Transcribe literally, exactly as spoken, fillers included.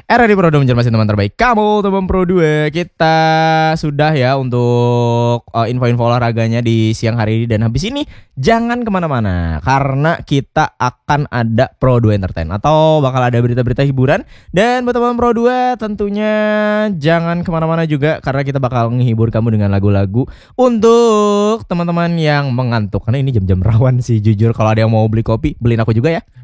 Era di Pro dua mencermati teman terbaik kamu, teman Pro dua. Kita sudah ya untuk uh, info-info olahraganya di siang hari ini. Dan habis ini jangan kemana-mana, karena kita akan ada Pro dua Entertain, atau bakal ada berita-berita hiburan. Dan buat teman Pro dua tentunya jangan kemana-mana juga, karena kita bakal menghibur kamu dengan lagu-lagu untuk teman-teman yang mengantuk. Karena ini jam-jam rawan sih, jujur. Kalau ada yang mau beli kopi, beliin aku juga ya.